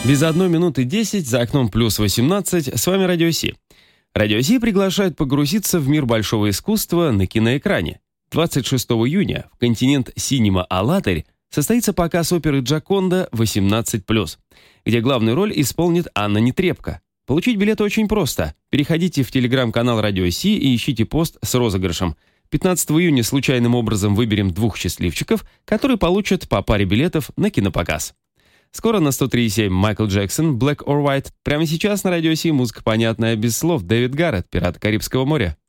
Без 1 минуты 10, за окном плюс 18, с вами Радио Си. Радио Си приглашает погрузиться в мир большого искусства на киноэкране. 26 июня в континент Синема Алатырь состоится показ оперы «Джаконда» 18+, где главную роль исполнит Анна Нетребко. Получить билеты очень просто. Переходите в телеграм-канал Радио Си и ищите пост с розыгрышем. 15 июня случайным образом выберем 2 счастливчиков, которые получат по паре билетов на кинопоказ. Скоро на 103.7 Майкл Джексон, Black or White. Прямо сейчас на Радио Си музыка понятная без слов. Дэвид Гарретт, «Пираты Карибского моря».